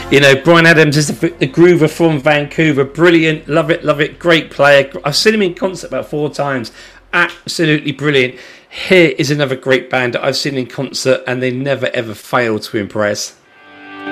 You know, Bryan Adams is the groover from Vancouver. Brilliant. Love it. Great player. I've seen him in concert about 4 times. Absolutely brilliant. Here is another great band that I've seen in concert, and they never ever fail to impress.